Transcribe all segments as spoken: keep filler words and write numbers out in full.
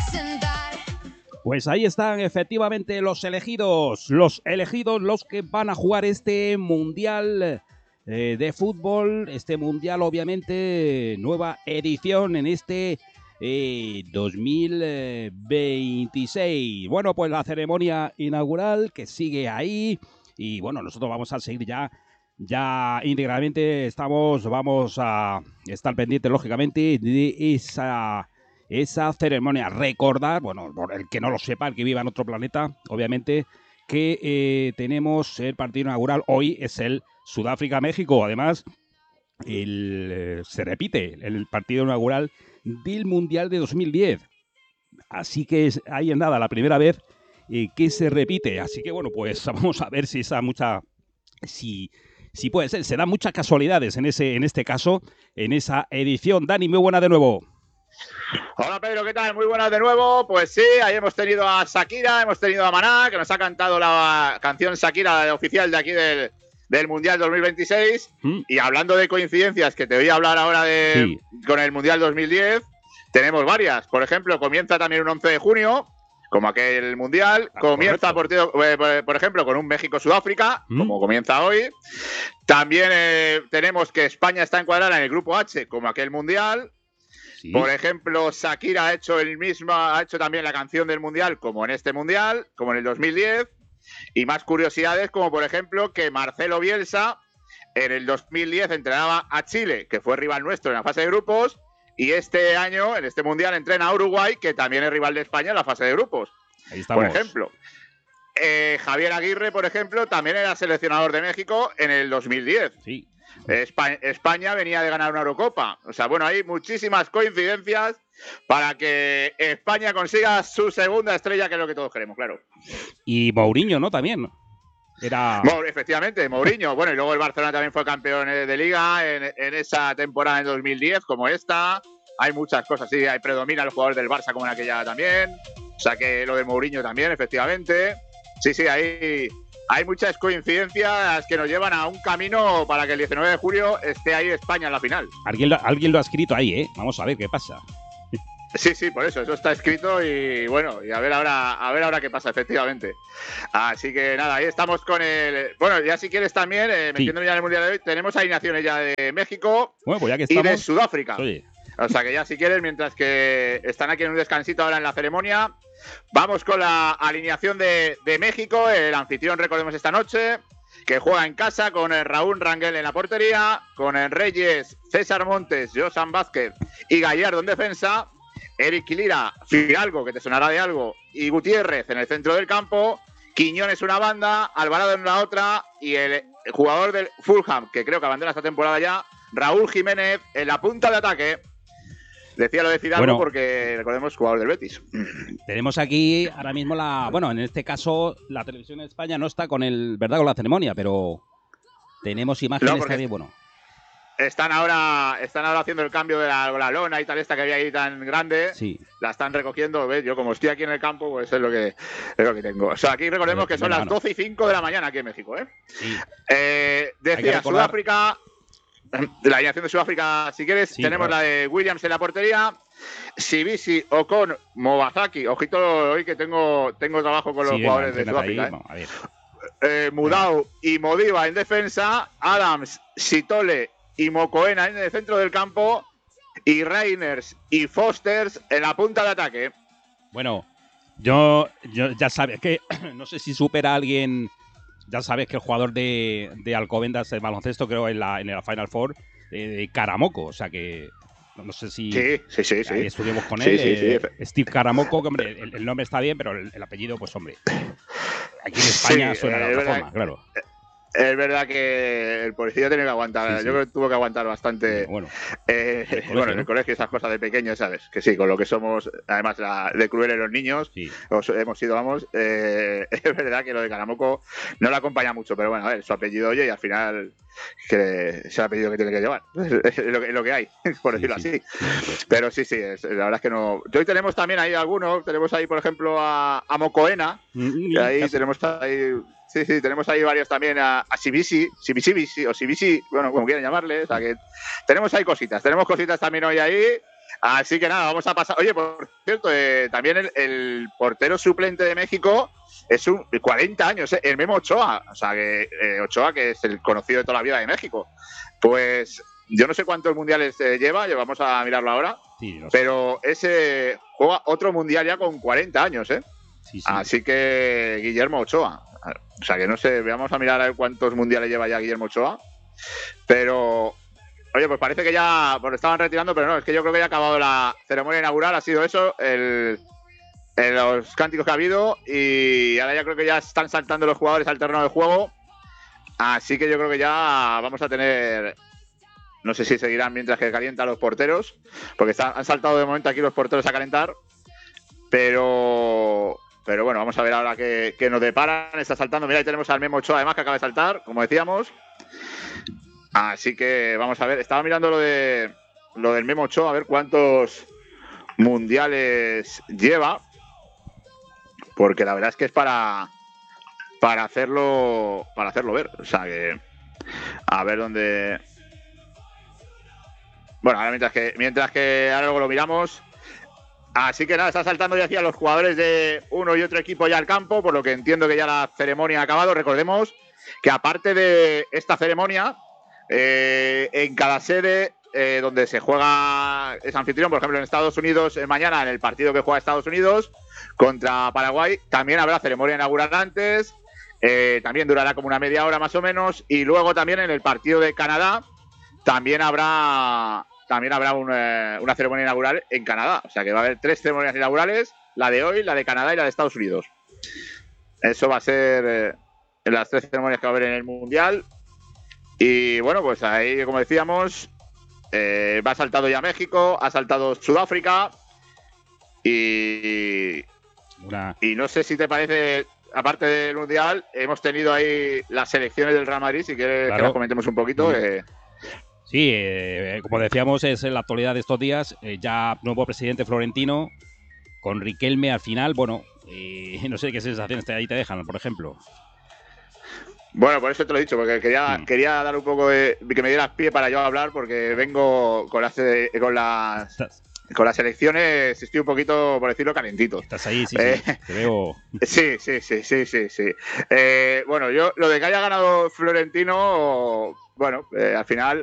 Pues ahí están efectivamente los elegidos, los elegidos, los que van a jugar este Mundial eh, de Fútbol, este Mundial obviamente, nueva edición en este eh, dos mil veintiséis. Bueno, pues la ceremonia inaugural que sigue ahí y bueno, nosotros vamos a seguir ya, ya íntegramente, estamos, vamos a estar pendientes lógicamente de esa... esa ceremonia. Recordar, bueno, por el que no lo sepa, el que viva en otro planeta, obviamente, que eh, tenemos el partido inaugural hoy, es el Sudáfrica-México. Además, el, eh, se repite el partido inaugural del Mundial de dos mil diez. Así que es, ahí en nada, la primera vez eh, que se repite. Así que, bueno, pues vamos a ver si esa mucha... si si puede ser, se dan muchas casualidades en, ese, en este caso, en esa edición. Dani, muy buena de nuevo. Hola Pedro, ¿qué tal? Muy buenas de nuevo. Pues sí, ahí hemos tenido a Shakira, hemos tenido a Maná, que nos ha cantado la canción Shakira oficial de aquí del, del Mundial dos mil veintiséis. ¿Mm? Y hablando de coincidencias, que te voy a hablar ahora de sí. con el Mundial dos mil diez, tenemos varias. Por ejemplo, comienza también un once de junio, como aquel Mundial. Ah, comienza, por, por, por ejemplo, con un México-Sudáfrica, ¿Mm? como comienza hoy. También eh, tenemos que España está encuadrada en el Grupo H, como aquel Mundial. Sí. Por ejemplo, Shakira ha hecho el mismo, ha hecho también la canción del Mundial, como en este Mundial, como en el dos mil diez. Y más curiosidades, como por ejemplo que Marcelo Bielsa en el dos mil diez entrenaba a Chile, que fue rival nuestro en la fase de grupos, y este año, en este Mundial, entrena a Uruguay, que también es rival de España en la fase de grupos. Ahí estamos. Por ejemplo, eh, Javier Aguirre, por ejemplo, también era seleccionador de México en el dos mil diez. Sí. España, España venía de ganar una Eurocopa. O sea, bueno, hay muchísimas coincidencias para que España consiga su segunda estrella, que es lo que todos queremos, claro. Y Mourinho, ¿no? También. Era... Efectivamente, Mourinho. Bueno, y luego el Barcelona también fue campeón de Liga en, en esa temporada en dos mil diez, como esta. Hay muchas cosas, sí, hay predomina el jugador del Barça como en aquella también. O sea que lo de Mourinho también, efectivamente. Sí, sí, hay... Hay muchas coincidencias que nos llevan a un camino para que el diecinueve de julio esté ahí España en la final. Alguien lo, alguien lo ha escrito ahí, ¿eh? Vamos a ver qué pasa. Sí, sí, por eso, eso está escrito y bueno, y a ver ahora, a ver ahora qué pasa, efectivamente. Así que nada, ahí estamos con el... Bueno, ya si quieres también, eh, metiéndome sí. ya en el Mundial de hoy, tenemos alineaciones ya de México bueno, pues ya que estamos... y de Sudáfrica. Oye. O sea que ya si quieres, mientras que están aquí en un descansito ahora en la ceremonia, vamos con la alineación de, de México, el anfitrión, recordemos esta noche, que juega en casa con el Raúl Rangel en la portería, con el Reyes, César Montes, Josan Vázquez y Gallardo en defensa, Eric Lira, Fidalgo, que te sonará de algo, y Gutiérrez en el centro del campo, Quiñones una banda, Alvarado en la otra y el, el jugador del Fulham, que creo que abandona esta temporada ya, Raúl Jiménez en la punta de ataque. Decía lo de Fidalgo bueno, porque, recordemos, jugador del Betis. Tenemos aquí ahora mismo la... Bueno, en este caso, la televisión de España no está con el... ¿Verdad? Con la ceremonia, pero tenemos imágenes no, también, bueno. Están ahora, están ahora haciendo el cambio de la, la lona y tal, esta que había ahí tan grande. Sí. La están recogiendo, ¿ves? Yo como estoy aquí en el campo, pues es lo que, es lo que tengo. O sea, aquí recordemos que son las doce y cinco de la mañana aquí en México, ¿eh? Sí. eh decía, Sudáfrica... La alineación de Sudáfrica, si quieres, sí, tenemos claro. La de Williams en la portería, Sibisi, Ocon, Mobazaki. Ojito hoy que tengo, tengo trabajo con los sí, jugadores venga, de Sudáfrica. Ahí, ¿eh? a ver. Eh, Mudau y Modiva en defensa, Adams, Sitole y Mokoena en el centro del campo y Reiners y Fosters en la punta de ataque. Bueno, yo, yo ya sabes que no sé si supera a alguien... Ya sabes que el jugador de, de Alcobendas de baloncesto, creo, en la, en la Final Four, eh, de Karamoko, o sea que no sé si sí, sí, sí, sí. Ahí estuvimos con sí, él, sí, eh, sí. Steve Karamoko, que hombre, el, el nombre está bien, pero el, el apellido, pues hombre, aquí en España sí, suena de otra verdad, forma, claro. Es verdad que el policía tiene que aguantar, sí, sí. Yo creo que tuvo que aguantar bastante. Bueno, eh, en el colegio, bueno, en el colegio esas cosas de pequeños, ¿sabes? Que sí, con lo que somos, además la, de crueles los niños, sí. os, hemos sido, vamos, eh, es verdad que lo de Karamoko no le acompaña mucho, pero bueno, a ver, su apellido oye y al final que es el apellido que tiene que llevar, es lo que, es lo que hay, por decirlo sí, sí. así. Pero sí, sí, es, la verdad es que no. Hoy tenemos también ahí algunos, tenemos ahí, por ejemplo, a, a Mokoena, mm, que ahí tenemos ahí... Sí, sí, tenemos ahí varios también a, a Sibisi, Sibisi, o Sibisi, bueno, como quieran llamarle. O sea que tenemos ahí cositas, tenemos cositas también hoy ahí. Así que nada, vamos a pasar. Oye, por cierto, eh, también el, el portero suplente de México es un cuarenta años, eh, el Memo Ochoa. O sea, que eh, Ochoa, que es el conocido de toda la vida de México. Pues yo no sé cuántos mundiales eh, lleva, vamos a mirarlo ahora. Sí, no sé. Pero ese juega otro mundial ya con cuarenta años, ¿eh? Sí, sí. Así que Guillermo Ochoa. O sea, que no sé, vamos a mirar a ver cuántos mundiales lleva ya Guillermo Ochoa. Pero, oye, pues parece que ya pues estaban retirando, pero no, es que yo creo que ya ha acabado la ceremonia inaugural, ha sido eso, el, el, los cánticos que ha habido, y ahora ya creo que ya están saltando los jugadores al terreno de juego. Así que yo creo que ya vamos a tener... No sé si seguirán mientras que calientan los porteros, porque están, han saltado de momento aquí los porteros a calentar, pero... Pero bueno, vamos a ver ahora qué, qué nos deparan. Está saltando, mira, ahí tenemos al Memo Ochoa, además, que acaba de saltar, como decíamos. Así que vamos a ver. Estaba mirando lo de lo del Memo Ochoa, a ver cuántos mundiales lleva. Porque la verdad es que es para, para hacerlo para hacerlo ver. O sea que a ver dónde. Bueno, ahora mientras que mientras que ahora luego lo miramos. Así que nada, está saltando ya hacia los jugadores de uno y otro equipo ya al campo, por lo que entiendo que ya la ceremonia ha acabado. Recordemos que aparte de esta ceremonia, eh, en cada sede eh, donde se juega es anfitrión, por ejemplo en Estados Unidos, eh, mañana en el partido que juega Estados Unidos contra Paraguay, también habrá ceremonia inaugural antes, eh, también durará como una media hora más o menos, y luego también en el partido de Canadá también habrá... También habrá una, una ceremonia inaugural en Canadá. O sea que va a haber tres ceremonias inaugurales, la de hoy, la de Canadá y la de Estados Unidos. Eso va a ser eh, las tres ceremonias que va a haber en el Mundial. Y bueno, pues ahí, como decíamos, eh, va saltado ya México, ha saltado Sudáfrica. Y, una... y no sé si te parece, aparte del Mundial, hemos tenido ahí las selecciones del Real Madrid. Si quieres claro. que las comentemos un poquito. Eh, Sí, eh, como decíamos, es en la actualidad de estos días, eh, ya nuevo presidente Florentino, con Riquelme al final, bueno, eh, no sé qué sensaciones te, ahí te dejan, por ejemplo. Bueno, por eso te lo he dicho, porque quería, mm. quería dar un poco de... que me dieras pie para yo hablar, porque vengo con las, con las, con las elecciones, estoy un poquito, por decirlo, calentito. Estás ahí, sí, eh, sí, te veo... Sí, sí, sí, sí, sí, sí. Eh, bueno, yo, lo de que haya ganado Florentino, bueno, eh, al final...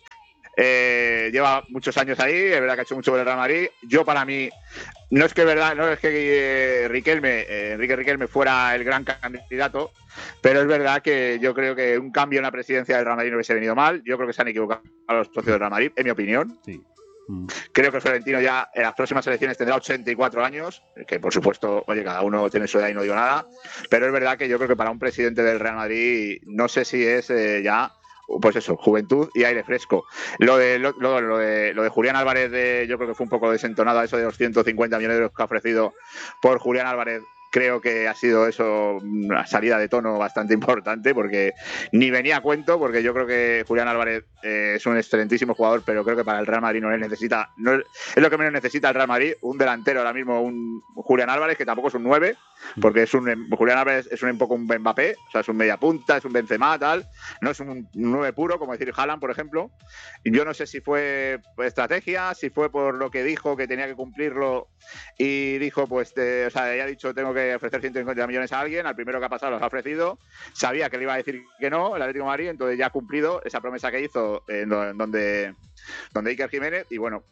Eh, lleva muchos años ahí, es verdad que ha hecho mucho por el Real Madrid. Yo, para mí, no es que verdad, no es que eh, Riquelme, eh, Enrique Riquelme fuera el gran candidato, pero es verdad que yo creo que un cambio en la presidencia del Real Madrid no hubiese venido mal. Yo creo que se han equivocado los socios del Real Madrid, en mi opinión. Sí. Mm. Creo que Florentino ya en las próximas elecciones tendrá ochenta y cuatro años, que por supuesto, oye, cada uno tiene su edad y no digo nada, pero es verdad que yo creo que para un presidente del Real Madrid, no sé si es eh, ya... Pues eso, juventud y aire fresco. Lo de lo, lo, lo de lo de Julián Álvarez, de, yo creo que fue un poco desentonado eso de los ciento cincuenta millones de euros que ha ofrecido por Julián Álvarez. Creo que ha sido eso una salida de tono bastante importante, porque ni venía a cuento, porque yo creo que Julián Álvarez eh, es un excelentísimo jugador, pero creo que para el Real Madrid no le necesita, no es, es lo que menos necesita el Real Madrid, un delantero ahora mismo, un Julián Álvarez, que tampoco es un nueve, porque es un Julián Álvarez es un poco un Mbappé, o sea, es un media punta, es un Benzema, tal, no es un nueve puro, como decir Haaland, por ejemplo. Y yo no sé si fue estrategia, si fue por lo que dijo, que tenía que cumplirlo, y dijo, pues, de, o sea, ya ha dicho, tengo que ofrecer ciento cincuenta millones a alguien, al primero que ha pasado los ha ofrecido, sabía que le iba a decir que no, el Atlético de Madrid, entonces ya ha cumplido esa promesa que hizo en donde, donde Iker Jiménez, y bueno,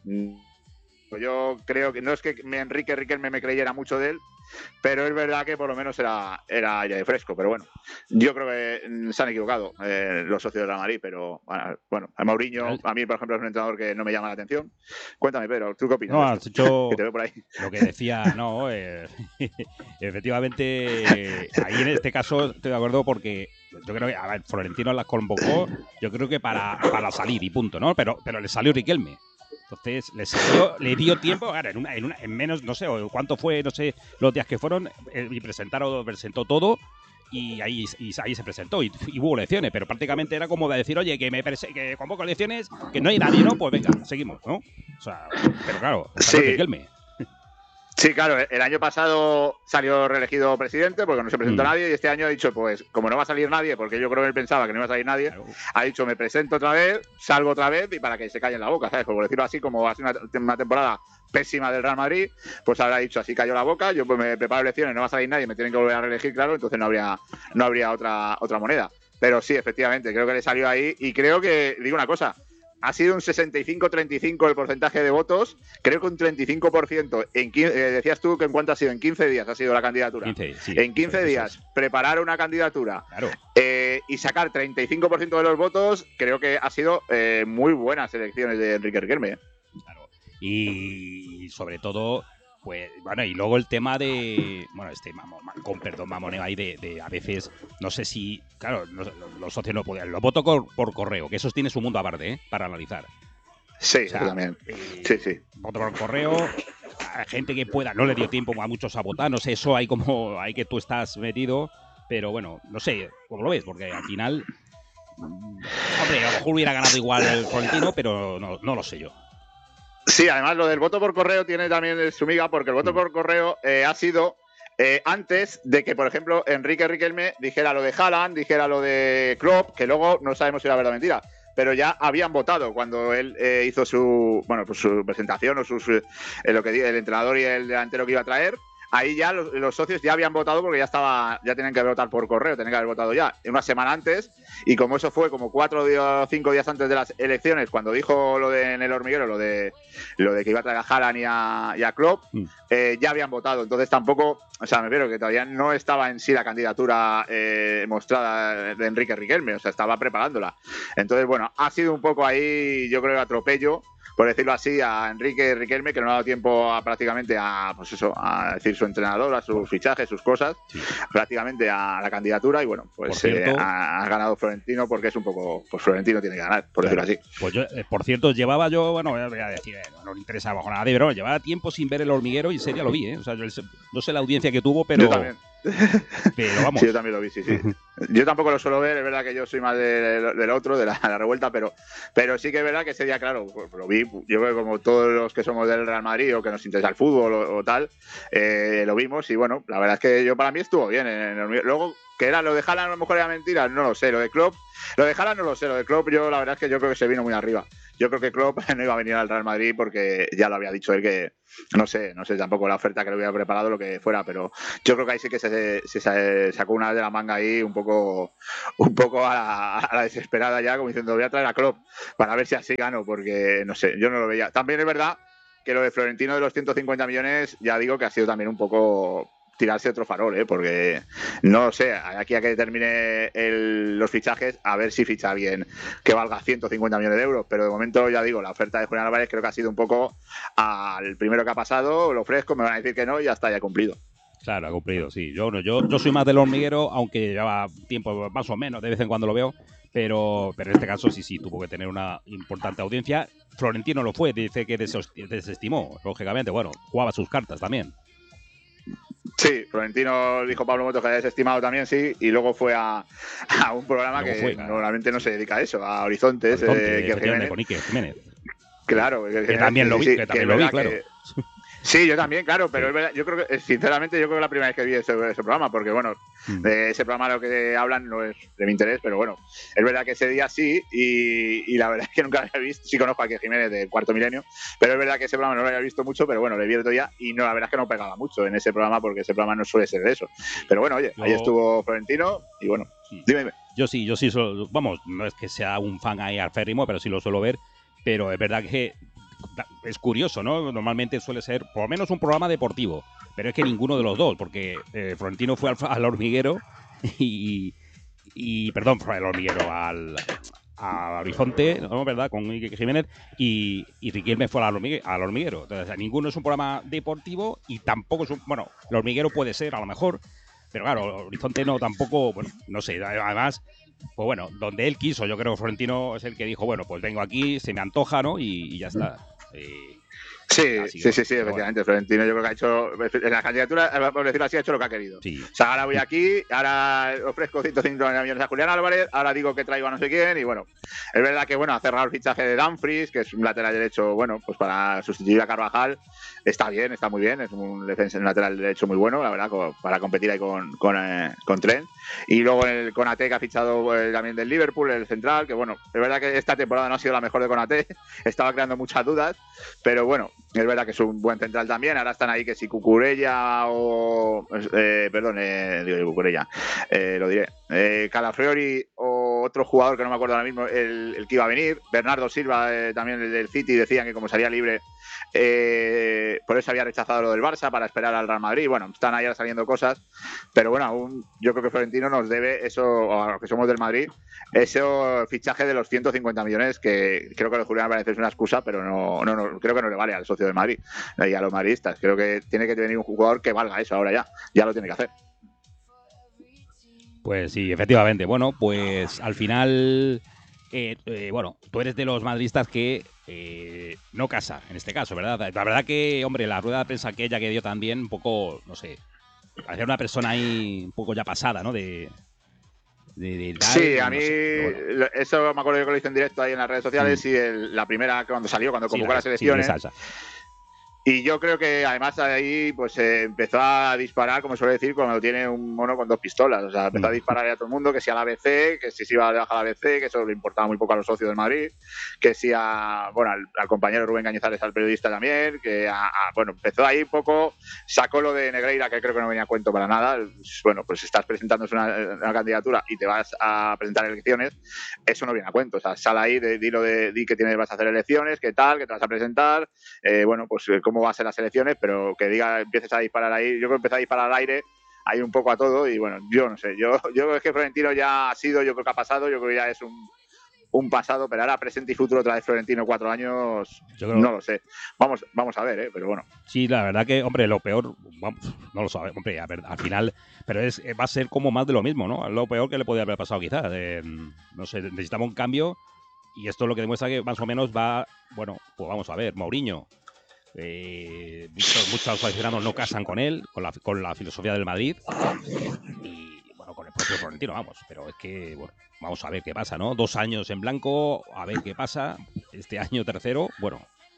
yo creo que no es que me Enrique Riquelme me creyera mucho de él, pero es verdad que por lo menos era, era ya de fresco, pero bueno, yo creo que se han equivocado eh, los socios de la Madrid, pero bueno, a Mourinho, a mí por ejemplo es un entrenador que no me llama la atención. Cuéntame, Pedro, ¿tú qué opinas? No, has hecho que te veo por ahí. Lo que decía, no, eh, efectivamente, eh, ahí en este caso estoy de acuerdo, porque yo creo que a ver, Florentino las convocó, yo creo que para, para salir y punto, ¿no? Pero, pero le salió Riquelme. Entonces le salió, le dio tiempo, claro, en, una, en, una, en menos, no sé, o cuánto fue, no sé, los días que fueron, eh, y presentaron, presentó todo, y ahí, y ahí se presentó, y, y hubo elecciones, pero prácticamente era como de decir, oye, que me que convoco elecciones, que no hay nadie, ¿no? Pues venga, seguimos, ¿no? O sea, pero claro, sí. Riquelme. Sí, claro, el año pasado salió reelegido presidente porque no se presentó mm. nadie y este año ha dicho, pues, como no va a salir nadie, porque yo creo que él pensaba que no iba a salir nadie, claro. Ha dicho, me presento otra vez, salgo otra vez y para que se callen la boca, ¿sabes? Por decirlo así, como ha sido una, una temporada pésima del Real Madrid, pues habrá dicho, así cayó la boca, yo pues me preparo elecciones, no va a salir nadie, me tienen que volver a reelegir, claro, entonces no habría, no habría otra, otra moneda. Pero sí, efectivamente, creo que le salió ahí y creo que, digo una cosa, ha sido un sesenta y cinco treinta y cinco el porcentaje de votos, creo que un treinta y cinco por ciento. En quince, eh, decías tú que en cuánto ha sido, en quince días ha sido la candidatura. quince, sí, en quince días, preparar una candidatura claro. eh, y sacar treinta y cinco por ciento de los votos, creo que ha sido eh, muy buenas elecciones de Enrique Riquelme. Claro. Y sobre todo, pues, bueno, y luego el tema de, bueno, este, mamón, con perdón, mamoneo ahí de, de a veces, no sé si, claro, los, los socios no podían, lo voto por, por correo, que eso tiene su mundo aparte, ¿eh? Para analizar. Sí, o sea, también. Eh, sí, sí. Voto por correo, a gente que pueda, no le dio tiempo a muchos a votar, no sé, eso hay como, hay que tú estás metido, pero bueno, no sé, ¿cómo lo ves? Porque al final, hombre, a lo mejor hubiera ganado igual el Florentino, pero no, no lo sé yo. Sí, además lo del voto por correo tiene también su miga, porque el voto mm. por correo eh, ha sido eh, antes de que, por ejemplo, Enrique Riquelme dijera lo de Haaland, dijera lo de Klopp, que luego no sabemos si era verdad o mentira, pero ya habían votado cuando él eh, hizo su, bueno, pues su presentación o sus, eh, lo que el entrenador y el delantero que iba a traer. Ahí ya los, los socios ya habían votado porque ya estaba, ya tenían que votar por correo, tenían que haber votado ya una semana antes, y como eso fue como cuatro o cinco días antes de las elecciones, cuando dijo lo de en el hormiguero, lo de lo de que iba a traer a Haaland y a, y a Klopp, mm. eh, ya habían votado. Entonces tampoco, o sea, me refiero que todavía no estaba en sí la candidatura eh, mostrada de Enrique Riquelme, o sea, estaba preparándola. Entonces, bueno, ha sido un poco ahí, yo creo, atropello, por decirlo así, a Enrique Riquelme, que no le ha dado tiempo a, prácticamente a, pues eso, a decir su entrenador, a sus fichajes, sus cosas, sí. prácticamente a la candidatura, y bueno, pues cierto, eh, ha, ha ganado Florentino porque es un poco, pues Florentino tiene que ganar, por claro. decirlo así. Pues yo, eh, por cierto, llevaba yo, bueno, voy a decir, eh, no, no le interesaba nada, pero llevaba tiempo sin ver El Hormiguero y en serio lo vi, ¿eh? O sea, yo, no sé la audiencia que tuvo, pero... Yo también. Pero vamos. Sí, yo también lo vi, sí, sí. Yo tampoco lo suelo ver, es verdad que yo soy más del de, de otro, de la, de la revuelta, pero, pero sí que es verdad que ese día, claro, lo vi, yo creo que como todos los que somos del Real Madrid o que nos interesa el fútbol o, o tal, eh, lo vimos y bueno, la verdad es que yo para mí estuvo bien. En el, luego, que era lo de Haaland, a lo mejor era mentira, no lo sé, lo de Klopp, lo de Haaland no lo sé, lo de Klopp yo la verdad es que yo creo que se vino muy arriba. Yo creo que Klopp no iba a venir al Real Madrid porque ya lo había dicho él que, no sé, no sé tampoco la oferta que le hubiera preparado, lo que fuera, pero yo creo que ahí sí que se, se, se sacó una de la manga ahí un poco, un poco a la, a la desesperada ya, como diciendo, voy a traer a Klopp para ver si así gano, porque no sé, yo no lo veía. También es verdad que lo de Florentino de los ciento cincuenta millones, ya digo que ha sido también un poco... tirarse otro farol, ¿eh? Porque no sé, aquí a que termine el, los fichajes, a ver si ficha alguien que valga ciento cincuenta millones de euros, pero de momento ya digo, la oferta de Julián Álvarez creo que ha sido un poco al primero que ha pasado, lo ofrezco, me van a decir que no y ya está, ya cumplido. Claro, ha cumplido, sí. Yo, yo, yo soy más del Hormiguero, aunque lleva tiempo más o menos, de vez en cuando lo veo, pero, pero en este caso sí, sí, tuvo que tener una importante audiencia. Florentino lo fue, dice que desestimó, lógicamente, bueno, jugaba sus cartas también. Sí, Florentino dijo Pablo Motos que había desestimado también, sí, y luego fue a, a un programa luego que fue, claro. normalmente no se dedica a eso, a Horizontes, Horizonte, eh, que Jiménez. Con Ike Jiménez. Claro, que, que también lo vi, sí, que también que lo vi, claro. Que, sí, yo también, claro, pero sí. es verdad, yo creo que, sinceramente, yo creo que es la primera vez que vi ese, ese programa, porque bueno, mm. de ese programa lo que hablan no es de mi interés, pero bueno, es verdad que ese día sí, y, y la verdad es que nunca lo había visto, sí conozco a Ike Jiménez del Cuarto Milenio, pero es verdad que ese programa no lo había visto mucho, pero bueno, le vi el otro día, y no, la verdad es que no pegaba mucho en ese programa, porque ese programa no suele ser de eso. Pero bueno, oye, yo... ahí estuvo Florentino, y bueno, sí. dime, dime. Yo sí, yo sí, solo, vamos, no es que sea un fan ahí alférrimo, pero sí lo suelo ver, pero es verdad que es curioso, ¿no? Normalmente suele ser por lo menos un programa deportivo, pero es que ninguno de los dos, porque eh, Florentino fue al, al hormiguero y, y perdón, fue al hormiguero, al, a Horizonte, ¿no? ¿Verdad? Con Ike Jiménez y, y Riquelme fue al hormiguero, al hormiguero. Entonces, ninguno es un programa deportivo y tampoco es un, bueno, el hormiguero puede ser a lo mejor, pero claro, Horizonte no, tampoco, bueno, no sé, además... Pues bueno, donde él quiso, yo creo que Florentino es el que dijo, bueno, pues vengo aquí, se me antoja, ¿no? Y, y ya está. Y... Sí, sí, sí, sí, efectivamente. Bueno. Florentino yo creo que ha hecho, en la candidatura, por decirlo así, ha hecho lo que ha querido. Sí. O sea, ahora voy aquí, ahora ofrezco ciento cincuenta millones a Julián Álvarez, ahora digo que traigo a no sé quién, y bueno, es verdad que bueno, ha cerrado el fichaje de Dumfries, que es un lateral derecho, bueno, pues para sustituir a Carvajal, está bien, está muy bien, es un defensa, un lateral derecho muy bueno, la verdad, para competir ahí con, con, eh, con Trent. Y luego el Konaté, que ha fichado eh, también del Liverpool, el central, que bueno, es verdad que esta temporada no ha sido la mejor de Konaté, estaba creando muchas dudas, pero bueno, es verdad que es un buen central también. Ahora están ahí que si Cucurella o... Eh, perdón, eh, digo Cucurella, eh, lo diré. Eh, Calafiori o otro jugador que no me acuerdo ahora mismo, el, el que iba a venir. Bernardo Silva, eh, también el del City, decían que como salía libre, eh, por eso había rechazado lo del Barça para esperar al Real Madrid. Bueno, están ahí saliendo cosas, pero bueno, aún yo creo que Florentino nos debe eso, o a los que somos del Madrid, ese fichaje de los ciento cincuenta millones, que creo que lo de Julián Álvarez es una excusa, pero no, no, no creo que no le vale al socio de Madrid y a los madridistas. Creo que tiene que venir un jugador que valga eso ahora ya, ya lo tiene que hacer. Pues sí, efectivamente. Bueno, pues al final, eh, eh, bueno, tú eres de los madridistas que eh, no casa, en este caso, ¿verdad? La verdad que, hombre, la rueda de prensa aquella que dio también, un poco, no sé, parecía una persona ahí un poco ya pasada, ¿no? De, de, de tal, sí, a no mí sé, bueno. Eso me acuerdo yo que lo hice en directo ahí en las redes sociales, mm. y el, la primera cuando salió, cuando convocó sí, la, las elecciones. Sí, y yo creo que además ahí pues eh, empezó a disparar, como suele decir, cuando tiene un mono con dos pistolas. O sea, empezó mm. a disparar a todo el mundo, que si a la B C, que si se iba a dejar a la B C, que eso le importaba muy poco a los socios del Madrid, que si a, bueno, al, al compañero Rubén Cañizares, al periodista también, que a, a, bueno, empezó ahí un poco, sacó lo de Negreira, que creo que no venía a cuento para nada. Bueno, pues estás presentando una, una candidatura y te vas a presentar elecciones, eso no viene a cuento. O sea, sal ahí, de, di lo de, di que tienes, vas a hacer elecciones, qué tal, que te vas a presentar, eh, bueno, pues cómo va a ser las elecciones, pero que diga, empieces a disparar ahí. Yo creo que empecé a disparar al aire, ahí un poco a todo, y bueno, yo no sé, yo, yo creo que Florentino ya ha sido, yo creo que ha pasado, yo creo que ya es un, un pasado, pero ahora presente y futuro otra vez Florentino cuatro años, yo creo, no lo sé. Vamos, vamos a ver, ¿eh? Pero bueno. Sí, la verdad que, hombre, lo peor, vamos, no lo sabe, hombre, a ver, al final, pero es va a ser como más de lo mismo, ¿no? Lo peor que le podría haber pasado quizás. Eh, no sé, necesitamos un cambio, y esto es lo que demuestra que más o menos va, bueno, pues vamos a ver, Mourinho. Eh, muchos, muchos aficionados no casan con él, con la, con la filosofía del Madrid, y bueno, con el propio Florentino, vamos, pero es que, bueno, vamos a ver qué pasa, ¿no? Dos años en blanco, a ver qué pasa, este año tercero, bueno.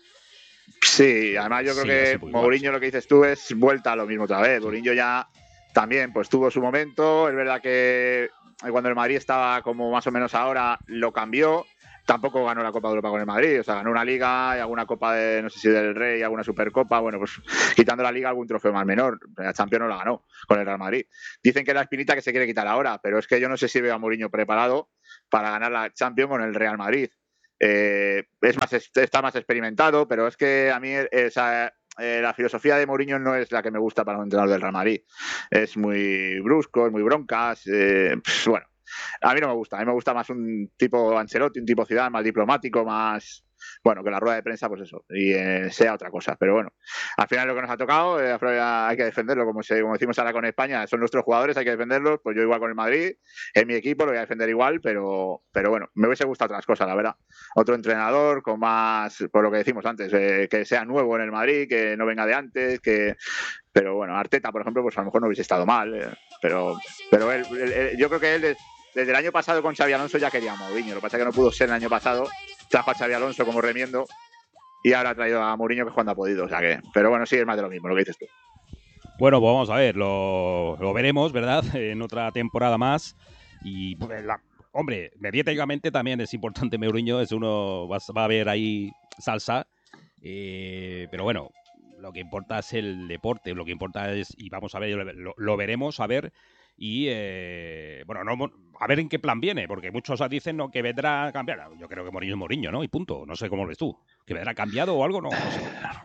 Sí, además yo creo sí, que Mourinho, lo que dices tú, es vuelta a lo mismo otra vez. Mourinho ya también pues tuvo su momento, es verdad que cuando el Madrid estaba como más o menos ahora, lo cambió. Tampoco ganó la Copa de Europa con el Madrid, o sea, ganó una Liga y alguna Copa de, no sé si del Rey, alguna Supercopa, bueno, pues quitando la Liga algún trofeo más menor, la Champions no la ganó con el Real Madrid. Dicen que es la espinita que se quiere quitar ahora, pero es que yo no sé si veo a Mourinho preparado para ganar la Champions con el Real Madrid. Eh, es más, está más experimentado, pero es que a mí esa, eh, la filosofía de Mourinho no es la que me gusta para un entrenador del Real Madrid. Es muy brusco, es muy broncas, eh, pues, bueno. A mí no me gusta, a mí me gusta más un tipo Ancelotti, un tipo Zidane, más diplomático, más, bueno, que la rueda de prensa, pues eso, y eh, sea otra cosa. Pero bueno, al final lo que nos ha tocado, eh, hay que defenderlo, como, se, como decimos ahora con España, son nuestros jugadores, hay que defenderlos, pues yo igual con el Madrid, en mi equipo lo voy a defender igual, pero, pero bueno, me hubiese gustado otras cosas, la verdad. Otro entrenador con más, por lo que decimos antes, eh, que sea nuevo en el Madrid, que no venga de antes, que... Pero bueno, Arteta, por ejemplo, pues a lo mejor no hubiese estado mal, eh, pero, pero él, él, él, yo creo que él... Es, desde el año pasado con Xabi Alonso ya quería a Mourinho. Lo que pasa es que no pudo ser el año pasado. Trajo a Xabi Alonso como remiendo y ahora ha traído a Mourinho, que cuando ha podido. O sea que, pero bueno, sí, es más de lo mismo, lo que dices tú. Bueno, pues vamos a ver, lo, lo veremos, ¿verdad? En otra temporada más. Y, pues, la, hombre, mediáticamente también es importante Mourinho. Es uno, va, va a haber ahí salsa. Eh, pero bueno, lo que importa es el deporte. Lo que importa es, y vamos a ver, lo, lo veremos, a ver... Y, eh, bueno, no, a ver en qué plan viene, porque muchos dicen no, que vendrá a cambiar. Yo creo que Mourinho es Mourinho, ¿no? Y punto. No sé cómo lo ves tú. ¿Que vendrá cambiado o algo? No, no sé.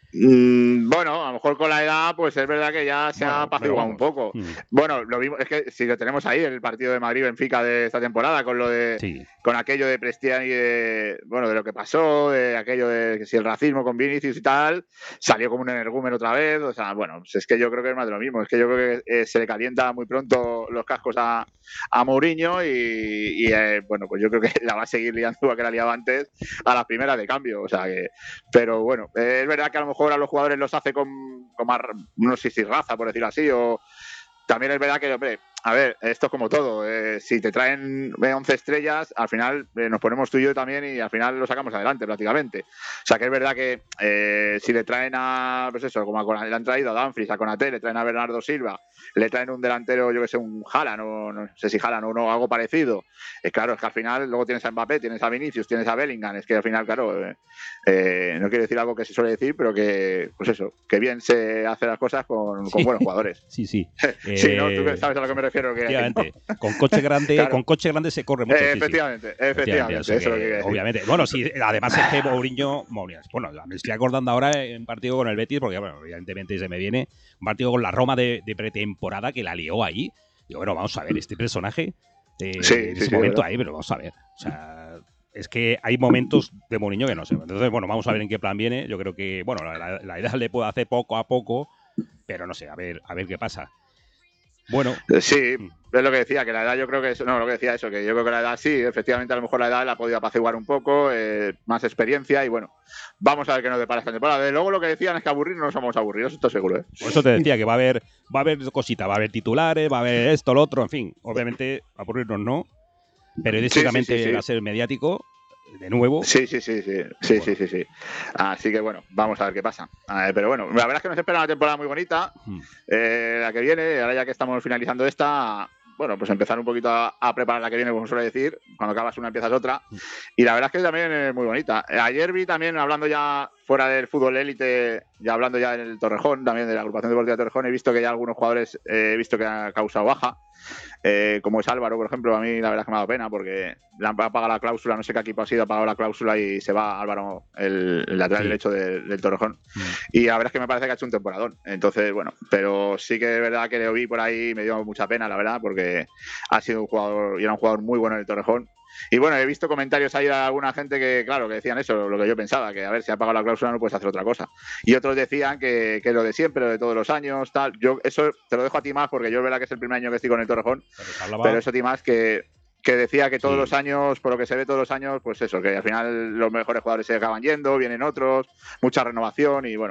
Mm, bueno, a lo mejor con la edad, pues es verdad que ya se Bueno, ha apaciguado un poco. Mm. Bueno, lo mismo, es que si lo tenemos ahí, el partido de Madrid-Benfica de esta temporada, con lo de, Sí. con aquello de Prestiani y de, bueno, de lo que pasó, de aquello de que si el racismo con Vinicius y tal, salió como un energúmeno otra vez. O sea, bueno, pues es que yo creo que es más de lo mismo. Es que yo creo que eh, se le calienta muy pronto los cascos a, a Mourinho y, y eh, bueno, pues yo creo que la va a seguir liando igual que la liaba antes a las primeras de cambio. O sea que, pero bueno, eh, es verdad que a lo mejor a los jugadores los hace con, con más, no sé si raza, por decirlo así, o también es verdad que, hombre, a ver, esto es como todo. Eh, si te traen once estrellas, al final eh, nos ponemos tú y yo también y al final lo sacamos adelante prácticamente. O sea que es verdad que eh, si le traen a, pues eso, como a, le han traído a Dumfries, a Konaté, le traen a Bernardo Silva, le traen un delantero, yo que sé, un Haaland, o no sé si Haaland o no, algo parecido. Eh, claro, es que al final luego tienes a Mbappé, tienes a Vinicius, tienes a Bellingham. Es que al final, claro, eh, eh, no quiero decir algo que se suele decir, pero que, pues eso, que bien se hace las cosas con, Sí. con buenos jugadores. Sí, sí. Sí, ¿no? Tú Eh, sabes a lo que me refiero. Que, efectivamente. ¿no? Con coche grande, Claro. con coche grande se corre mucho. Eh, Sí, efectivamente, sí. efectivamente. O sea Eso que, es lo que decir. obviamente. Bueno, sí, además es que Mourinho, Mourinho, bueno, me estoy acordando ahora en partido con el Betis, porque bueno, evidentemente se me viene un partido con la Roma de, de pretemporada que la lió ahí. Digo, bueno, vamos a ver, este personaje eh, Sí, en sí, ese sí, momento ¿verdad? ahí, pero vamos a ver. O sea, es que hay momentos de Mourinho que no sé. Entonces, bueno, vamos a ver en qué plan viene. Yo creo que, bueno, la, la edad le puede hacer poco a poco, pero no sé, a ver, a ver qué pasa. Bueno. Sí, es lo que decía, que la edad yo creo que eso, no, lo que decía eso, que yo creo que la edad sí, efectivamente a lo mejor la edad la ha podido apaciguar un poco, eh, más experiencia y bueno, vamos a ver qué nos depara esta temporada. De luego lo que decían es que aburrir no somos aburridos, esto seguro, ¿eh? Por eso te decía que va a haber, va a haber cositas, va a haber titulares, va a haber esto, lo otro, en fin, obviamente aburrirnos no, periodísticamente sí, sí, sí, sí. va a ser mediático, de nuevo. Sí, sí, sí, sí, sí, bueno. sí, sí, sí. Así que bueno, vamos a ver qué pasa. Ver, pero bueno, la verdad es que nos espera una temporada muy bonita, hmm. eh, la que viene, ahora ya que estamos finalizando esta, bueno, pues empezar un poquito a, a preparar la que viene, como suele decir, cuando acabas una empiezas otra, y la verdad es que también es muy bonita. Ayer vi también, hablando ya fuera del fútbol élite, ya hablando ya en el Torrejón, también de la agrupación deportiva de Torrejón, he visto que ya algunos jugadores, eh, he visto que ha causado baja. Eh, como es Álvaro, por ejemplo, a mí la verdad es que me ha dado pena porque le han pagado la cláusula, no sé qué equipo ha sido, ha pagado la cláusula y se va Álvaro, el, el lateral sí. derecho de, del Torrejón. Mm. Y la verdad es que me parece que ha hecho un temporadón. Entonces, bueno, pero sí que es verdad que lo vi por ahí, me dio mucha pena, la verdad, porque ha sido un jugador, y era un jugador muy bueno en el Torrejón. Y bueno, he visto comentarios ahí de alguna gente que, claro, que decían eso, lo que yo pensaba, que a ver, si ha pagado la cláusula no puedes hacer otra cosa. Y otros decían que, que lo de siempre, lo de todos los años, tal. Yo eso te lo dejo a ti más, porque yo es verdad que es el primer año que estoy con el Torrejón, pero, pero eso a ti más que, que decía que todos sí. los años, por lo que se ve todos los años, pues eso, que al final los mejores jugadores se acaban yendo, vienen otros, mucha renovación y bueno.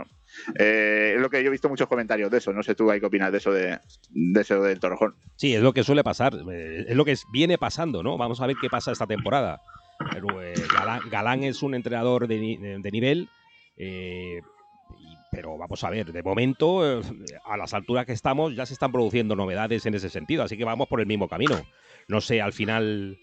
Eh, es lo que yo he visto muchos comentarios de eso. No sé tú qué opinas de eso de, de eso del Torrejón. Sí, es lo que suele pasar. Es lo que viene pasando, ¿no? Vamos a ver qué pasa esta temporada. Pero, eh, Galán, Galán es un entrenador de, de, de nivel. Eh, y, pero vamos a ver, de momento, eh, a las alturas que estamos, ya se están produciendo novedades en ese sentido. Así que vamos por el mismo camino. No sé, al final.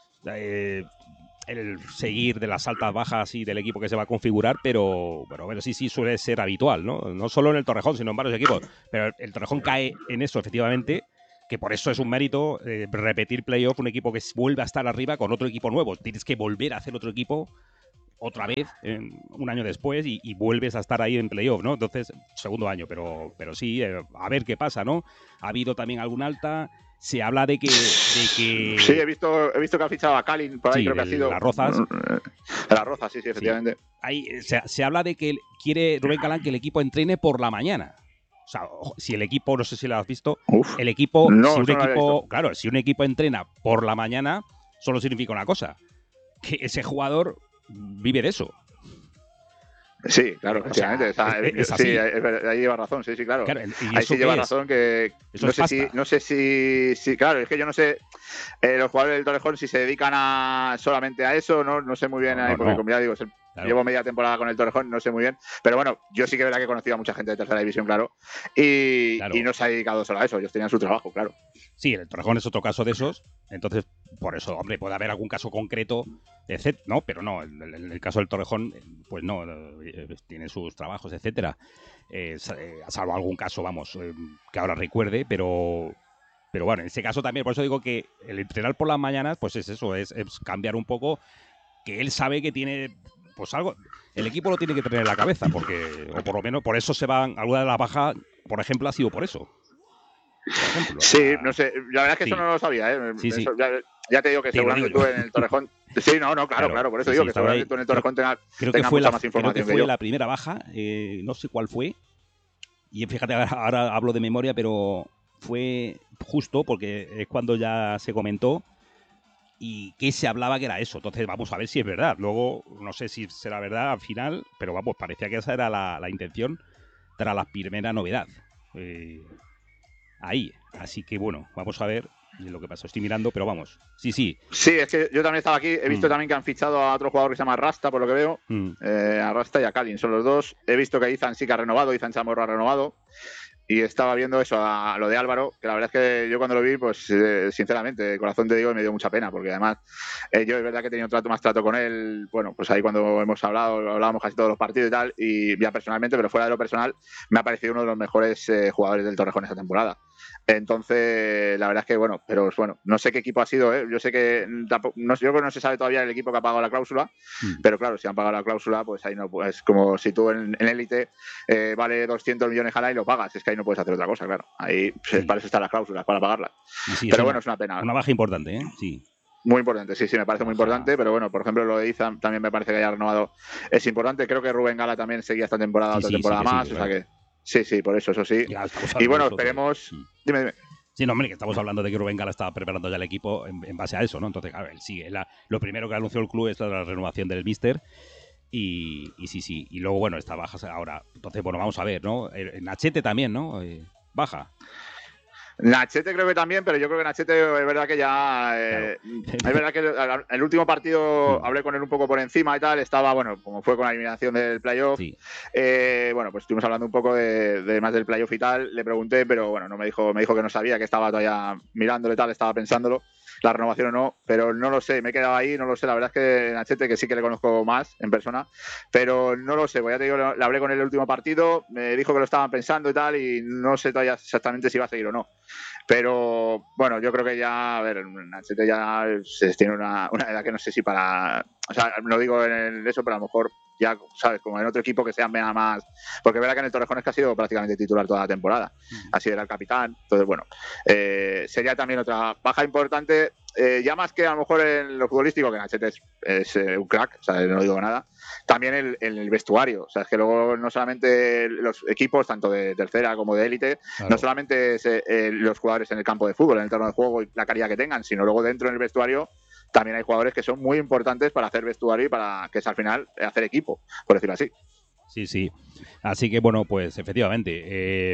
Eh, el seguir de las altas bajas y del equipo que se va a configurar, pero bueno, pero sí, sí suele ser habitual, ¿no? No solo en el Torrejón, sino en varios equipos. Pero el Torrejón cae en eso, efectivamente, que por eso es un mérito eh, repetir playoff, un equipo que vuelve a estar arriba con otro equipo nuevo. Tienes que volver a hacer otro equipo otra vez, eh, un año después, y, y vuelves a estar ahí en playoff, ¿no? Entonces, segundo año, pero, pero sí, eh, a ver qué pasa, ¿no? Ha habido también alguna alta. Se habla de que, de que... Sí, he visto, he visto que ha fichado a Kalin, por ahí sí, creo que ha sido... Las Rozas. De Las Rozas, sí, sí, efectivamente. Sí. Ahí, se, se habla de que quiere Rubén Galán que el equipo entrene por la mañana. O sea, si el equipo, no sé si lo has visto, Uf, el equipo, no, si un no equipo, claro, si un equipo entrena por la mañana, solo significa una cosa, que ese jugador vive de eso. Sí, claro, efectivamente. O sea, es, es sí, ahí lleva razón, sí, sí, claro. claro ahí sí lleva razón que no sé, si, no sé si, si, claro, es que yo no sé eh, los jugadores del Torrejón si se dedican a solamente a eso, no, no sé muy bien, no, ahí, no, porque no. como ya digo, claro. llevo media temporada con el Torrejón, no sé muy bien, pero bueno, yo sí que es verdad que he conocido a mucha gente de tercera división, claro, y, claro. y no se ha dedicado solo a eso, ellos tenían su trabajo, claro. Sí, el Torrejón es otro caso de esos, entonces, por eso, hombre, puede haber algún caso concreto, etcétera, no, pero no, en el, en el caso del Torrejón, pues no, tiene sus trabajos, etcétera. Eh, salvo algún caso, vamos, eh, que ahora recuerde, pero pero bueno, en ese caso también, por eso digo que el entrenar por las mañanas, pues es eso, es, es cambiar un poco, que él sabe que tiene pues algo, el equipo lo tiene que tener en la cabeza, porque, o por lo menos, por eso se van, alguna de las bajas, por ejemplo, ha sido por eso. Por ejemplo, sí, la... no sé, la verdad es que sí. Eso no lo sabía, ¿eh? Sí, sí. Eso, ya, ya te digo que sí, seguramente digo tú en el Torrejón. Sí, no, no, claro, claro, claro por eso sí, digo sí, que seguramente ahí, tú en el Torrejón tengas creo tenga que fue mucha la, más información. Creo que que fue yo. la primera baja, eh, no sé cuál fue. Y fíjate, ahora hablo de memoria, pero fue justo porque es cuando ya se comentó y que se hablaba que era eso. Entonces vamos a ver si es verdad. Luego no sé si será verdad al final, pero vamos, parecía que esa era la, la intención tras la primera novedad. Eh, ahí. Así que bueno, vamos a ver lo que pasa. Estoy mirando, pero vamos. Sí, sí. Sí, es que yo también estaba aquí. He visto mm. también que han fichado a otro jugador que se llama Rasta, por lo que veo. Mm. Eh, a Rasta y a Kalin, son los dos. He visto que Izan sí que ha renovado, Izan Chamorro ha renovado. Y estaba viendo eso, a lo de Álvaro, que la verdad es que yo cuando lo vi, pues eh, sinceramente, de corazón te digo, me dio mucha pena, porque además eh, yo es verdad que he tenido trato, más trato con él, bueno, pues ahí cuando hemos hablado, hablábamos casi todos los partidos y tal, y ya personalmente, pero fuera de lo personal, me ha parecido uno de los mejores eh, jugadores del Torrejón esta temporada. Entonces, la verdad es que, bueno, pero bueno, no sé qué equipo ha sido, ¿eh? Yo sé que, no, yo creo que no se sabe todavía el equipo que ha pagado la cláusula, mm. pero claro, si han pagado la cláusula, pues ahí no, pues como si tú en élite eh, vale doscientos millones al año y lo pagas, es que ahí no puedes hacer otra cosa, claro. Ahí pues, sí. Para eso están las cláusulas, para pagarlas. Sí, pero bueno, una, es una pena. Una baja importante, ¿eh? Sí. Muy importante, sí, sí, me parece muy importante, pero bueno, por ejemplo, lo de Izan también me parece que haya renovado. Es importante, creo que Rubén Gala también seguía esta temporada, sí, otra sí, temporada sí, más, sí, o sea que sí, sí, por eso, eso sí. Y bueno, esperemos... De... Dime, dime. Sí, no, hombre, que estamos hablando de que Rubén Gala estaba preparando ya el equipo en, en base a eso, ¿no? Entonces, claro, él sigue. La, lo primero que anunció el club es la renovación del míster. Y, y sí, sí. Y luego, bueno, está baja ahora. Entonces, bueno, vamos a ver, ¿no? Nachete también, ¿no? Eh, baja. Nachete creo que también, pero yo creo que Nachete es verdad que ya... Eh, claro. Es verdad que el último partido sí. hablé con él un poco por encima y tal, estaba, bueno, como fue con la eliminación del playoff, sí. eh, bueno, pues estuvimos hablando un poco de, de más del playoff y tal, le pregunté, pero bueno, no me dijo, me dijo que no sabía, que estaba todavía mirándolo y tal, estaba pensándolo, la renovación o no, pero no lo sé, me he quedado ahí, no lo sé, la verdad es que Nachete, que sí que le conozco más en persona, pero no lo sé, pues ya te digo, le hablé con él el último partido, me dijo que lo estaban pensando y tal, y no sé todavía exactamente si va a seguir o no. Pero bueno, yo creo que ya, a ver, Nachete ya se tiene una, una edad que no sé si para, o sea, no digo en el, eso, pero a lo mejor ya, ¿sabes? Como en otro equipo que sea más, porque es verdad que en el Torrejón es que ha sido prácticamente titular toda la temporada, mm. así era el capitán, entonces bueno, eh, sería también otra baja importante, eh, ya más que a lo mejor en lo futbolístico, que Nachete es, es eh, un crack, o sea, no digo nada, también en el, el vestuario, o sea, es que luego no solamente los equipos, tanto de tercera como de élite, claro. no solamente es, eh, los jugadores en el campo de fútbol, en el terreno de juego y la calidad que tengan, sino luego dentro en el vestuario también hay jugadores que son muy importantes para hacer vestuario y para que es al final hacer equipo, por decirlo así. Sí, sí. Así que bueno, pues efectivamente, eh,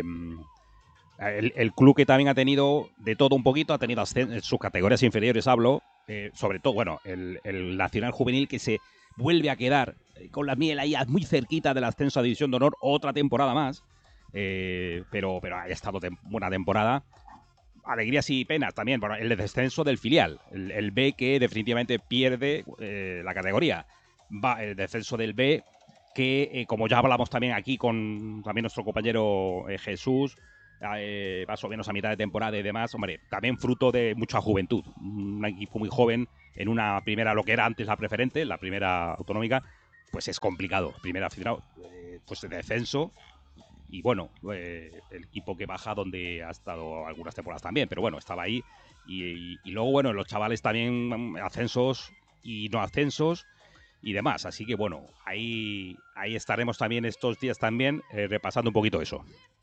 el, el club que también ha tenido de todo un poquito, ha tenido sus categorías inferiores, hablo, eh, sobre todo, bueno, el, el Nacional Juvenil que se vuelve a quedar con la miel ahí muy cerquita del ascenso a División de Honor, otra temporada más, eh, pero, pero ha estado tem- buena temporada. Alegrías y penas también, bueno, el descenso del filial, el, el B que definitivamente pierde eh, la categoría. Va el descenso del B que, eh, como ya hablamos también aquí con también nuestro compañero eh, Jesús, eh, más o menos a mitad de temporada y demás, hombre, también fruto de mucha juventud. Un equipo muy joven en una primera, lo que era antes la preferente, la primera autonómica, pues es complicado. Primera final, eh, pues de descenso. Y bueno, eh, el equipo que baja donde ha estado algunas temporadas también, pero bueno, estaba ahí. Y, y, y luego, bueno, los chavales también ascensos y no ascensos y demás. Así que bueno, ahí, ahí estaremos también estos días también eh, repasando un poquito eso.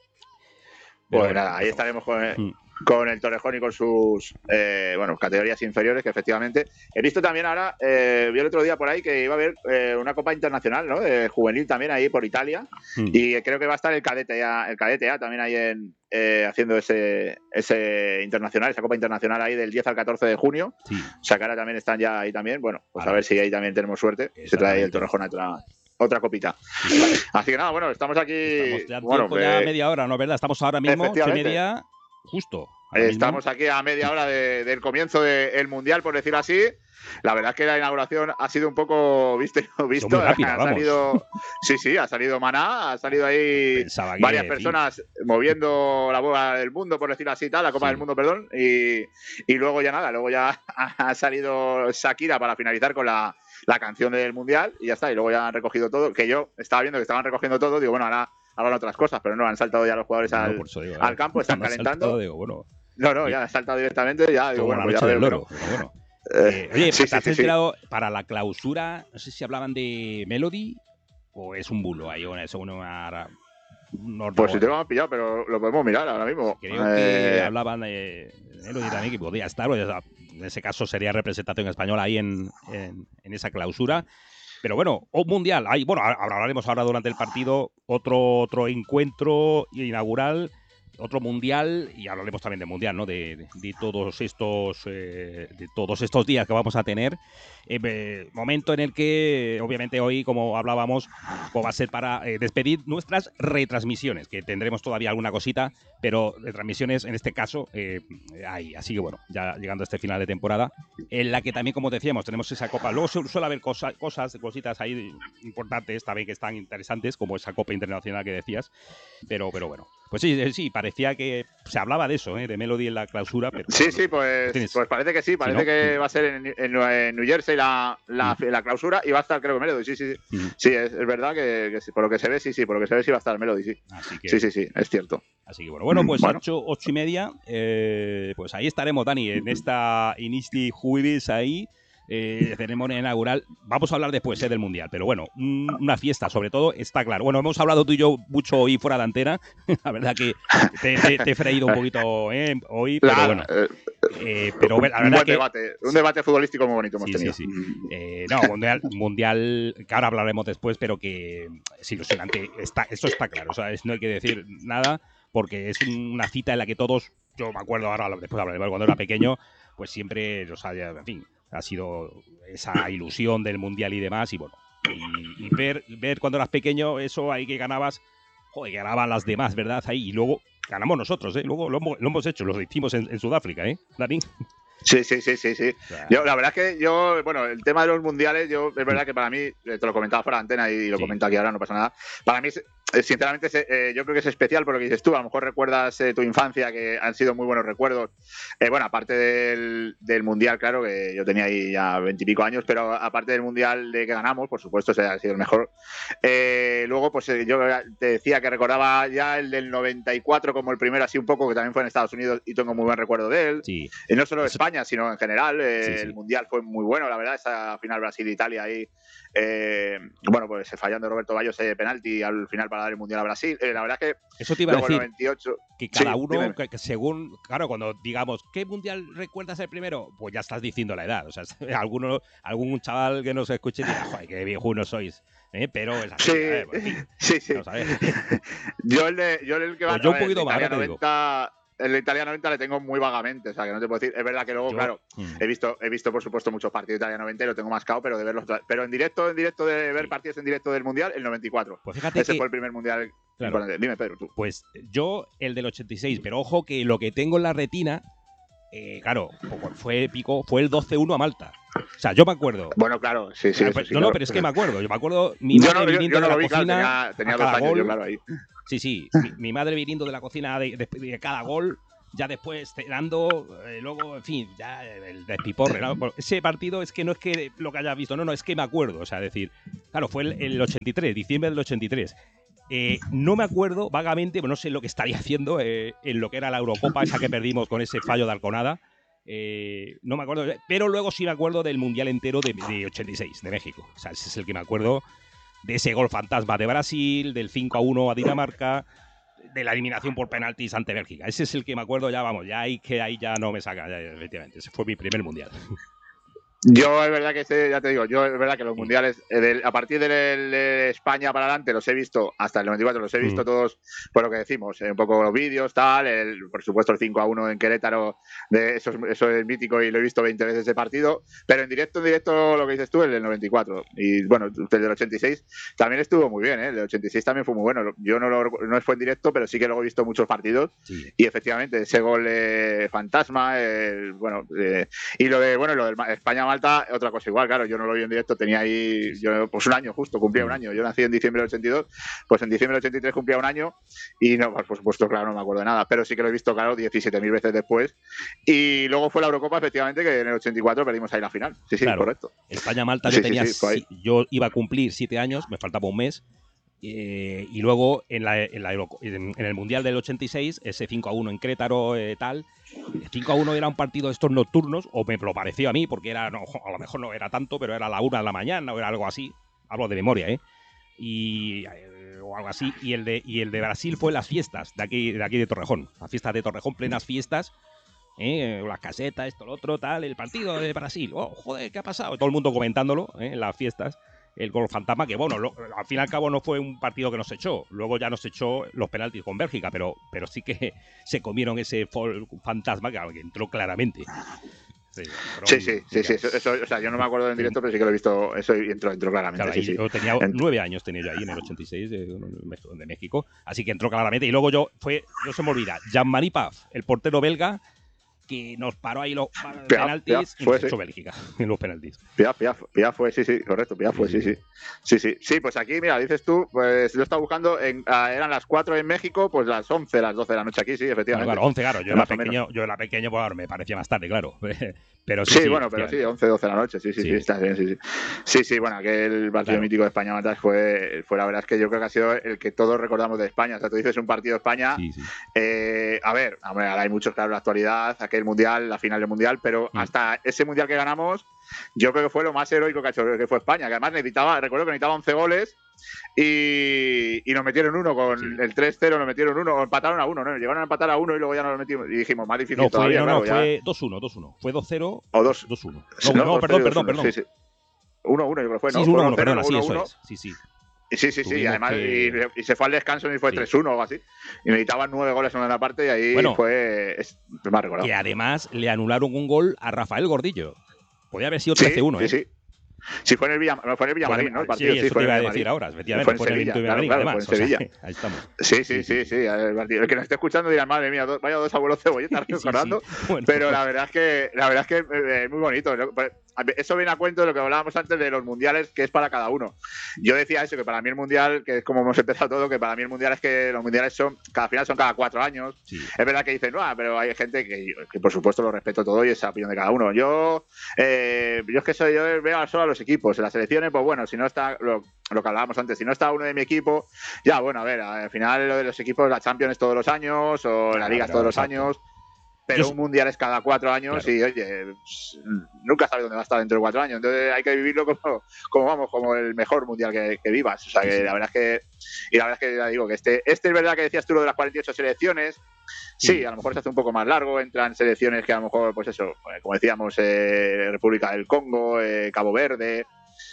Pues bueno, nada, ahí estaremos con el, mm. con el Torrejón y con sus eh, bueno, categorías inferiores, que efectivamente he visto también ahora, eh, vi el otro día por ahí que iba a haber eh, una Copa Internacional, ¿no? De juvenil también ahí por Italia, mm. y creo que va a estar el cadete ya, el cadete ya también ahí en eh, haciendo ese ese internacional, esa Copa Internacional ahí del diez al catorce de junio. Sí. O sea que ahora también están ya ahí también, bueno, pues ahora, a ver si ahí también tenemos suerte, se trae el Torrejón a otra otra copita. Así que nada, bueno, estamos aquí. Estamos ya, bueno, ya eh, media hora, ¿no? ¿Verdad? Estamos ahora mismo, ocho y media, justo. ahora Estamos mismo. aquí a media hora de, del comienzo del Mundial, por decirlo así. La verdad es que la inauguración ha sido un poco visto. visto muy rápida, ha vamos. salido, sí, sí, ha salido Maná, ha salido ahí Pensaba que, varias personas fin. moviendo la bola del mundo, por decirlo así, tal, la Copa Sí. del Mundo, perdón. Y, y luego ya nada, luego ya ha salido Shakira para finalizar con la, la canción del Mundial y ya está. Y luego ya han recogido todo, que yo estaba viendo que estaban recogiendo todo, digo, bueno, ahora hagan otras cosas, pero no, han saltado ya los jugadores No, al, por eso digo, al eh, campo, están no calentando. saltado, digo, bueno, no, no, y, ya han saltado directamente, ya digo, como bueno, la pues noche ya del veo loro, que no. pero bueno. Eh, Eh, oye, sí, ¿te sí, has sí, enterado sí. para la clausura? No sé si hablaban de Melody o es un bulo ahí, una, eso, una, una, pues si te lo han pillado, pero lo podemos mirar ahora mismo. Creo eh... que hablaban de Melody también, que podía estar, o sea, en ese caso sería representación española ahí en, en, en esa clausura. Pero bueno, o mundial, hay, bueno, hablaremos ahora durante el partido, otro, otro encuentro inaugural, otro mundial, y hablaremos también de mundial, ¿no? De, de, de todos estos eh, de todos estos días que vamos a tener. Eh, momento en el que, obviamente, hoy, como hablábamos, pues va a ser para eh, despedir nuestras retransmisiones, que tendremos todavía alguna cosita, pero retransmisiones, en este caso, eh, hay. Así que bueno, ya llegando a este final de temporada, en la que también, como decíamos, tenemos esa copa. Luego suele haber cosa, cosas, cositas ahí importantes también que están interesantes, como esa copa internacional que decías, pero, pero bueno. Pues sí, sí, parecía que se hablaba de eso, ¿eh? De Melody en la clausura. Pero sí, bueno, sí, pues, tienes, pues parece que sí, parece ¿sí, no? que va a ser en, en, en New Jersey la, la, mm. la clausura y va a estar, creo que Melody, sí, sí, sí. Mm. Sí, es, es verdad que, que sí, por lo que se ve, sí, sí, por lo que se ve sí va a estar Melody, sí. Así que, sí, sí, sí, es cierto. Así que bueno, bueno, pues bueno. ocho, ocho y media, eh, pues ahí estaremos, Dani, en esta Inisti Jueves ahí. Eh, ceremonia inaugural. Vamos a hablar después eh, del Mundial, pero bueno, una fiesta, sobre todo, está claro. Bueno, hemos hablado tú y yo mucho hoy fuera de antena. La verdad que te, te, te he freído un poquito eh, hoy, pero la, bueno. Eh, pero la verdad un buen que, debate, un debate futbolístico muy bonito hemos sí, tenido. Sí, sí. Eh, no, mundial, mundial, que ahora hablaremos después, pero que es ilusionante. Está, eso está claro, o sea, no hay que decir nada, porque es una cita en la que todos, yo me acuerdo ahora, después hablaremos, cuando era pequeño, pues siempre, o sea, en fin, ha sido esa ilusión del mundial y demás, y bueno, y, y ver, ver cuando eras pequeño eso ahí que ganabas, joder, que ganaban las demás, ¿verdad? Ahí, y luego ganamos nosotros, ¿eh? Luego lo hemos, lo hemos hecho, lo hicimos en, en Sudáfrica, ¿eh, Dani? Sí, sí, sí, sí, sí. O sea, yo, la verdad es que yo, bueno, el tema de los mundiales, yo es verdad que para mí, te lo comentaba fuera de antena y lo sí. comento aquí ahora, no pasa nada. Para mí, sinceramente, eh, yo creo que es especial por lo que dices tú. A lo mejor recuerdas eh, tu infancia, que han sido muy buenos recuerdos. Eh, bueno, aparte del, del mundial, claro, que yo tenía ahí ya veintipico años, pero aparte del mundial de que ganamos, por supuesto, ese ha sido el mejor. Eh, luego, pues eh, yo te decía que recordaba ya el del noventa y cuatro como el primero, así un poco, que también fue en Estados Unidos y tengo muy buen recuerdo de él. Sí. Y no solo de España, sino en general. Eh, sí, sí. El mundial fue muy bueno, la verdad, esa final Brasil-Italia ahí. Eh, bueno, pues fallando Roberto Bayo ese penalti al final para dar el mundial a Brasil. Eh, la verdad es que. Eso te iba a decir. noventa y ocho, que cada sí, uno, que, que según. Claro, cuando digamos, ¿qué mundial recuerdas el primero? Pues ya estás diciendo la edad. O sea, alguno, algún chaval que nos escuche dirá, joder, qué viejunos sois. ¿Eh? Pero es así. Sí, ver, pues, sí, sí. sí. yo, el de, yo el que va pues yo un poquito más, noventa. El Italia noventa le tengo muy vagamente, o sea, que no te puedo decir. Es verdad que luego, yo, claro, mm. he visto, he visto por supuesto muchos partidos de Italia noventa y lo tengo mascado, pero de verlos, pero en directo, en directo de ver sí. partidos en directo del Mundial, el noventa y cuatro. Pues fíjate ese que, fue el primer Mundial. Claro, dime, Pedro, tú. Pues yo el del ochenta y seis, pero ojo que lo que tengo en la retina, eh, claro, fue épico, fue el doce uno a Malta. O sea, yo me acuerdo. Bueno, claro, sí, sí. Ah, pues, sí no, claro. no, pero es que me acuerdo. Yo me acuerdo mi madre yo no, viniendo yo, yo de no la vi, cocina. Claro, tenía, tenía a dos cada años, gol. yo, claro, ahí. Sí, sí. Mi, mi madre viniendo de la cocina de, de, de cada gol. Ya después cenando, eh, luego, en fin, ya el despiporre, ¿no? Ese partido es que no es que lo que hayas visto, no, no, es que me acuerdo, o sea, decir, claro, fue el, el ochenta y tres, diciembre del ochenta y tres. Eh, no me acuerdo vagamente, no sé lo que estaría haciendo eh, en lo que era la Eurocopa, esa que perdimos con ese fallo de Arconada. Eh, no me acuerdo, pero luego sí me acuerdo del Mundial entero de, de ochenta y seis, de México. O sea, ese es el que me acuerdo de ese gol fantasma de Brasil, del cinco a uno a Dinamarca, de la eliminación por penaltis ante Bélgica. Ese es el que me acuerdo ya, vamos, ya ahí que ahí ya no me saca, ya, efectivamente. Ese fue mi primer mundial. Yo es verdad que este, ya te digo, yo es verdad que los mundiales, eh, de, a partir de, de España para adelante los he visto, hasta el noventa y cuatro los he visto mm. todos, por lo que decimos, eh, un poco los vídeos, tal, el, por supuesto el cinco a uno en Querétaro, de, eso, es, eso es mítico y lo he visto veinte veces ese partido, pero en directo, en directo lo que dices tú, el del noventa y cuatro, y bueno, el del ochenta y seis también estuvo muy bien, ¿eh? El del ochenta y seis también fue muy bueno, yo no, lo, no fue en directo, pero sí que luego he visto muchos partidos, sí. Y efectivamente ese gol eh, fantasma, eh, bueno, eh, y lo de, bueno, lo del España Malta, otra cosa igual, claro, yo no lo vi en directo, tenía ahí, yo, pues un año justo, cumplía un año, yo nací en diciembre del ochenta y dos, pues en diciembre del ochenta y tres cumplía un año y no, pues, por supuesto, claro, no me acuerdo de nada, pero sí que lo he visto, claro, diecisiete mil veces después, y luego fue la Eurocopa, efectivamente, que en el ochenta y cuatro perdimos ahí la final, sí, sí, claro. Correcto. España-Malta, yo, sí, tenía, sí, sí, yo iba a cumplir siete años, me faltaba un mes, Eh, y luego en, la, en, la, en, en el Mundial del ochenta y seis, ese cinco a uno en Querétaro, eh, tal, cinco a uno era un partido de estos nocturnos, o me lo pareció a mí, porque era no, a lo mejor no era tanto, pero era a la una de la mañana o era algo así, hablo de memoria, ¿eh? Y, eh, o algo así, y el, de, y el de Brasil fue las fiestas de aquí, de aquí de Torrejón, las fiestas de Torrejón, plenas fiestas, ¿eh? Las casetas, esto, lo otro, tal, el partido de Brasil, oh, joder, ¿qué ha pasado? Todo el mundo comentándolo, ¿eh? En las fiestas. El gol fantasma, que bueno, lo, al fin y al cabo no fue un partido que nos echó. Luego ya nos echó los penaltis con Bélgica, pero, pero sí que se comieron ese fantasma que, que entró claramente. Sí, sí, sí, sí, sí eso, eso, o sea, yo no me acuerdo en directo, pero sí que lo he visto, eso y entró, entró claramente. Claro, sí, sí. Yo tenía nueve años, tenía yo ahí en el ochenta y seis de, de México, así que entró claramente. Y luego yo, fue, no se me olvida, Jean-Marie Paf, el portero belga, que nos paró ahí los Piaf, penaltis Piaf, fue, y nos echó sí. Bélgica en los penaltis. Piaf, Piaf, Piaf fue, sí, sí, correcto, Piaf fue, sí, sí. Sí, sí, sí, pues aquí, mira, dices tú, pues lo estaba buscando, en, uh, eran las cuatro en México, pues las once, las doce de la noche aquí, sí, efectivamente. Claro, claro once, claro, yo era pequeño, yo era pequeño, pues me parecía más tarde, claro. Pero sí, sí, sí, bueno, pero sí, once, doce de la noche, sí, sí, sí, sí, está bien, sí, sí. Sí, sí, bueno, aquel partido claro. mítico de España-Malta fue, fue la verdad es que yo creo que ha sido el que todos recordamos de España. O sea, tú dices un partido de España, sí, sí. Eh, a ver, ahora hay muchos, claro, la actualidad, aquel mundial, la final del mundial, pero mm. hasta ese mundial que ganamos, yo creo que fue lo más heroico que ha hecho, que fue España, que además necesitaba, recuerdo que necesitaba once goles y, y nos metieron uno con sí. el tres cero, nos metieron uno, o empataron a uno, ¿no? Llegaron a empatar a uno y luego ya nos metimos y dijimos, más difícil no, fue, todavía. No, claro, no, ya. fue dos uno, dos uno, fue dos cero o dos uno. No, no, no perdón, dos, perdón, dos, perdón. Sí, sí. uno uno yo creo que fue, ¿no? Sí, uno uno, perdón, sí, eso es. Sí, sí. Sí, sí, sí, y además que... y, y se fue al descanso y fue sí. tres uno o algo así. Y necesitaban nueve goles en una parte y ahí bueno, fue es, más recordado. Y además le anularon un gol a Rafael Gordillo. Podía haber sido trece uno, sí, ¿eh? Sí, sí. Sí, fue en el, Villa, fue en el Villamarín, ¿no? El partido, sí, eso sí, fue te iba en a decir ahora, efectivamente. Fue en Sevilla, fue en claro, claro, además, fue en Sevilla. O sea, ahí estamos. Sí, sí, sí, sí, el, partido. El que nos esté escuchando dirá, madre mía, dos, vaya dos abuelos cebolletas recordando. Sí, sí. Bueno, pero la verdad es que la verdad es que es muy bonito. Eso viene a cuento de lo que hablábamos antes de los mundiales, que es para cada uno. Yo decía eso, que para mí el mundial, que es como hemos empezado todo, que para mí el mundial es que los mundiales son, cada final son cada cuatro años. Sí. Es verdad que dicen, no, pero hay gente que, que por supuesto lo respeto todo y es la opinión de cada uno. Yo, eh, yo es que soy, yo veo solo a los equipos, en las selecciones, pues bueno, si no está lo, lo que hablábamos antes, si no está uno de mi equipo, ya bueno, a ver, al final lo de los equipos, la Champions es todos los años o la Liga es todos los años. Pero yo, un mundial es cada cuatro años claro. Y, oye, pues, nunca sabes dónde va a estar dentro de cuatro años. Entonces hay que vivirlo como, como vamos, como el mejor mundial que, que vivas. O sea, que sí, sí. la verdad es que, y la verdad es que ya digo que este, este es verdad que decías tú lo de las cuarenta y ocho selecciones. Sí, sí, a lo mejor se hace un poco más largo, entran selecciones que a lo mejor, pues eso, como decíamos, eh, República del Congo, eh, Cabo Verde,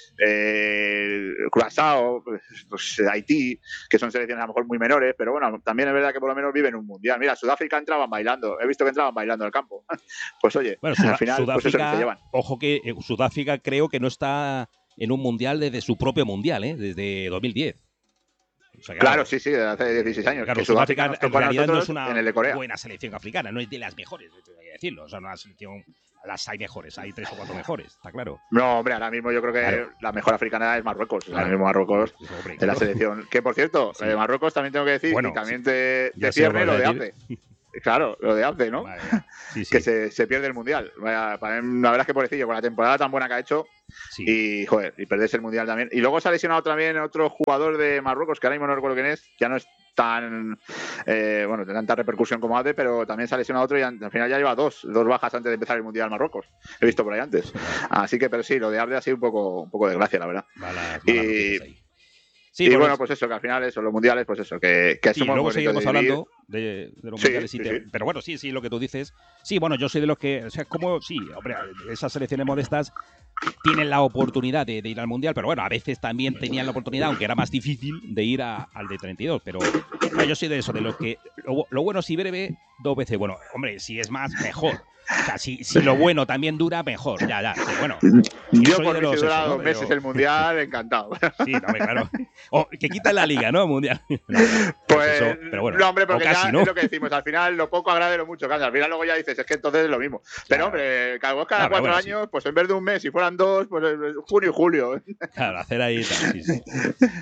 eh, Curazao, pues, Haití, que son selecciones a lo mejor muy menores, pero bueno, también es verdad que por lo menos viven un mundial. Mira, Sudáfrica entraban bailando, he visto que entraban bailando al campo. Pues oye, bueno, al final, Sudáfrica, pues eso es lo que se llevan. Ojo que eh, Sudáfrica creo que no está en un mundial desde su propio mundial, ¿eh? Desde dos mil diez. O sea, claro, claro, sí, sí, desde hace dieciséis años. Claro, que Sudáfrica, Sudáfrica en realidad no es una en el de Corea. buena selección africana, no es de las mejores, hay que decirlo. O sea, una selección, las hay mejores, hay tres o cuatro mejores, está claro. No, hombre, ahora mismo yo creo que claro. La mejor africana es Marruecos. Claro. Ahora mismo Marruecos es hombre, claro. La selección. Que por cierto, sí. eh, Marruecos también tengo que decir, bueno, y también sí. te, te cierne lo de Abde. Claro, lo de Abde, ¿no? Vale. Sí, sí. Que se, se pierde el mundial. Vaya, para mí, la verdad es que pobrecillo, con la temporada tan buena que ha hecho. Sí. Y, joder, y perderse el mundial también. Y luego se ha lesionado también otro jugador de Marruecos, que ahora mismo no recuerdo quién es, ya no es tan, eh, bueno, de tanta repercusión como Abde, pero también se ha lesionado otro y al final ya lleva dos, dos bajas antes de empezar el mundial Marruecos. He visto por ahí antes. Así que, pero sí, lo de Abde ha sido un poco, un poco de gracia, la verdad. Mala, mala y. Sí, y bueno, pues eso, que al final eso, los mundiales, pues eso, que, que sí, luego seguiremos hablando de, de los sí, mundiales. Sí, te, sí. Pero bueno, sí, sí, lo que tú dices. Sí, bueno, yo soy de los que, o sea, como, sí, hombre, esas selecciones modestas tienen la oportunidad de, de ir al mundial, pero bueno, a veces también tenían la oportunidad, aunque era más difícil, de ir a, al de treinta y dos. Pero bueno, yo soy de eso, de los que lo, lo bueno si breve, dos veces bueno. Hombre, si es más, mejor. O sea, si, si lo bueno también dura, mejor. Ya, ya. Sí, bueno. Yo, soy por de mí, si los dura eso, dos ¿no? meses Pero... el mundial, encantado. Sí, no, claro. O que quita la liga, ¿no? Mundial. No, no. Pues, Pues eso, pero bueno. No, hombre, porque casi, ya ¿no? es lo que decimos. Al final, lo poco agrade lo mucho. Claro, al final, luego ya dices, es que entonces es lo mismo. Claro. Pero, hombre, cada, cada no, cuatro bueno, años, sí. Pues en vez de un mes, si fueran dos, pues junio y julio. Claro, hacer ahí tal, sí, sí.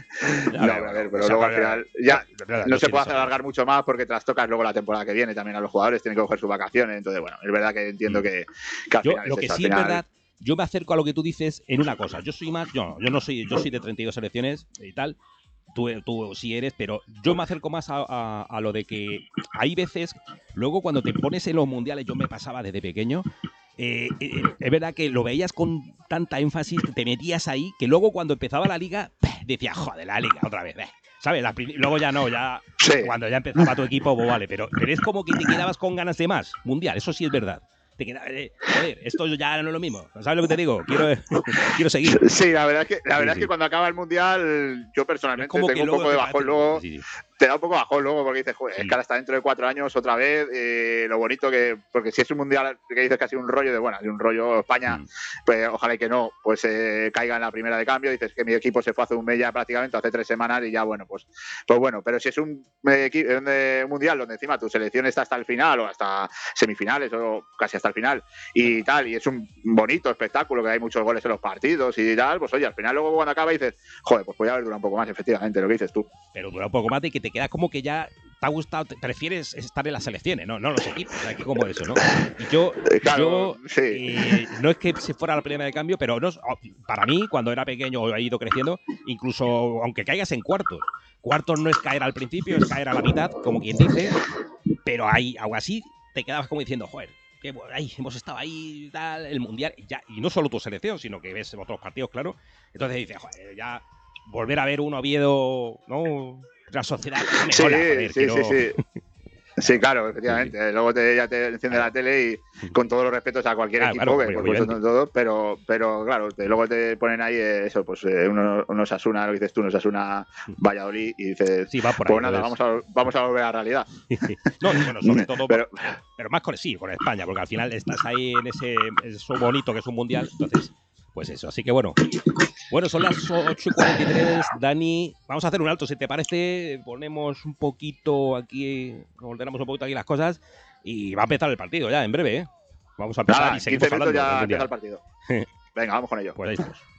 No, ver, a ver, pero luego al final ya no, no se puede hacer alargar mucho más porque trastocas luego la temporada que viene también a los jugadores, tienen que coger sus vacaciones. Entonces, bueno, es verdad que entiendo que, que al yo, final lo es que eso, sí al final... es verdad, yo me acerco a lo que tú dices en una cosa. Yo soy más, yo, yo no soy, yo soy de treinta y dos selecciones y tal. Tú, tú sí eres, pero yo me acerco más a, a, a lo de que hay veces, luego cuando te pones en los mundiales, yo me pasaba desde pequeño, eh, eh, es verdad que lo veías con tanta énfasis, que te metías ahí, que luego cuando empezaba la liga, decías, joder, la liga otra vez, eh. ¿Sabes? La, luego ya no, ya sí. Cuando ya empezaba tu equipo, pues vale, pero, pero es como que te quedabas con ganas de más, mundial, eso sí es verdad. Te queda, eh, joder, esto ya no es lo mismo. ¿Sabes lo que te digo? Quiero, quiero seguir. Sí, la verdad es que, la verdad sí, es que sí. cuando acaba el mundial, yo personalmente tengo un poco de bajón luego. Sí, sí. Te da un poco de bajón luego porque dices, joder, sí. Es que ahora está dentro de cuatro años otra vez. Eh, lo bonito que, porque si es un mundial que dices que ha sido un rollo de, bueno, de un rollo España, mm. pues ojalá y que no, pues eh, caiga en la primera de cambio. Dices que mi equipo se fue hace un mes ya prácticamente, hace tres semanas y ya, bueno, pues, pues bueno. Pero si es un, eh, un mundial donde encima tu selección está hasta el final o hasta semifinales o casi hasta el final y tal, y es un bonito espectáculo que hay muchos goles en los partidos y tal, pues oye, al final luego cuando acaba dices, joder, pues podría haber durado un poco más, efectivamente, lo que dices tú. Pero dura un poco más y que te queda como que ya te ha gustado, te prefieres estar en las selecciones, no, no los equipos, o sea, que como eso, ¿no? Y yo, claro, yo sí. eh, no es que se fuera la primera de cambio, pero no, para mí, cuando era pequeño o he ido creciendo, incluso aunque caigas en cuartos, cuartos no es caer al principio, es caer a la mitad, como quien dice, pero ahí, aún así, te quedabas como diciendo, joder, que ay, hemos estado ahí, tal, el mundial, ya, y no solo tu selección, sino que ves otros partidos, claro. Entonces dices, joder, ya volver a ver un Oviedo, ¿no? La sociedad me sí, mola, joder, sí, quiero... sí, sí. Sí, claro, efectivamente. Sí, sí. Luego te, ya te enciende la tele y con todos los respetos a cualquier ah, equipo, claro, que por supuesto no todo, pero, pero claro, te, luego te ponen ahí eso, pues eh, unos uno Osasuna, lo que dices tú, unos Osasuna Valladolid y dices, sí, va por pues ahí, nada, vamos a, vamos a volver a la realidad. No, bueno, sobre todo, pero, pero más con, sí, con España, porque al final estás ahí en ese eso bonito que es un mundial, entonces, pues eso, así que bueno. Bueno, son las ocho y cuarenta y tres, Dani. Vamos a hacer un alto, si te parece. Ponemos un poquito aquí, ordenamos un poquito aquí las cosas y va a empezar el partido ya, en breve, ¿eh? Vamos a empezar Nada, y seguimos quince minutos hablando. Ya empieza el partido. Venga, vamos con ello. Pues ahí estamos.